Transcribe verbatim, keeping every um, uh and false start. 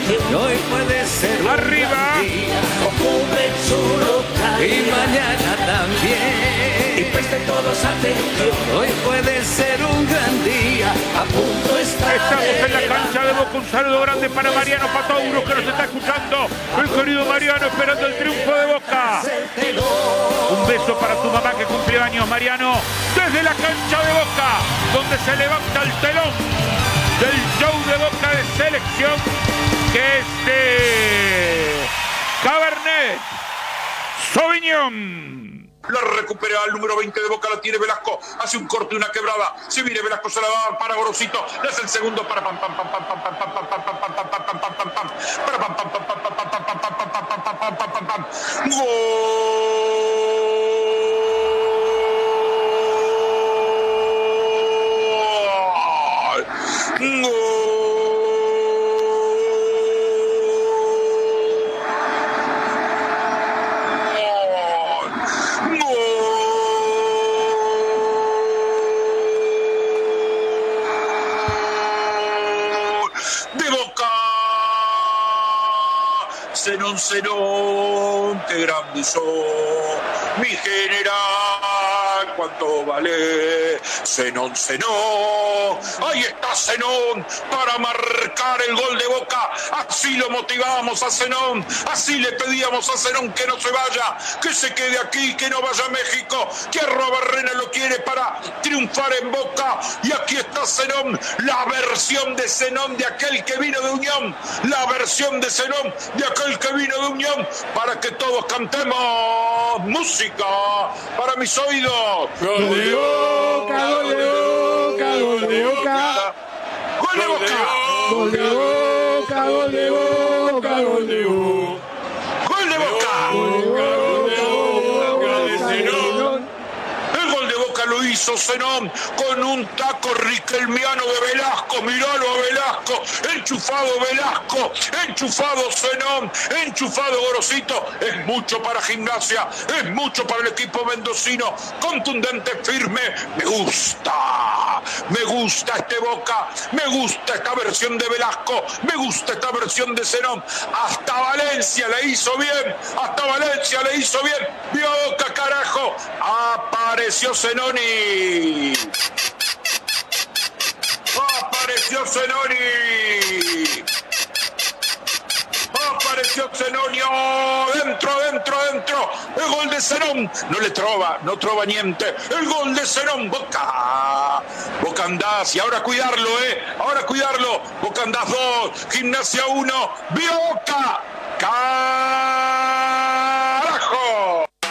Y hoy puede ser arriba un gran día, ocurre en su local, y mañana también. Y presten todos atención, hoy puede ser un gran día, a punto está. Estamos en la cancha de Boca. Un saludo grande para Mariano Patauro, que nos está escuchando. El querido Mariano, esperando el triunfo de Boca. Un beso para tu mamá que cumple años, Mariano. Desde la cancha de Boca, donde se levanta el telón del show de Boca de selección, que es de Cabernet Sauvignon. La recupera el número veinte de Boca, la tiene Velasco, hace un corte, una quebrada, se viene Velasco, se la da para Gorosito, le hace el segundo para pam pam pam pam pam pam pam pam pam pam pam pam pam pam pam para pam pam pam pam pam pam pam pam pam pam pam pam pam. Gol. Gol. Zenón, Zenón, qué grande sos, mi general, cuánto vale. Zenón, Zenón, ahí está Zenón para marcar el gol de Boca. Así lo motivábamos a Zenón, así le pedíamos a Zenón que no se vaya, que se quede aquí, que no vaya a México, que Arrobarrena lo quiere para triunfar en Boca. Y aquí está Zenón, la versión de Zenón de aquel que vino de Unión, la versión de Zenón de aquel que vino de Unión, para que todos cantemos música para mis oídos. Gol de Boca, gol de Boca, gol de Boca, gol de Boca, gol de Boca, gol de Boca, gol de Boca, gol de Boca, gol de Boca de Zenón. El gol de Boca lo hizo Zenón con un taco riquelmiano de Velasco. Miralo a Velasco, enchufado Velasco, enchufado Zenón, enchufado Gorosito. Es mucho para Gimnasia, es mucho para el equipo mendocino. Contundente, firme, me gusta, me gusta este Boca, me gusta esta versión de Velasco, me gusta esta versión de Zenón. Hasta Valencia le hizo bien, hasta Valencia le hizo bien. Vio Boca, carajo, apareció Zenoni. Apareció Zenoni. Apareció Zenoni. Oh, dentro, dentro, dentro. El gol de Zenón. No le trova, no trova niente. El gol de Zenón. Boca. Boca andás. Y ahora cuidarlo, eh. Ahora cuidarlo. Boca andás dos. Gimnasia uno. Boca.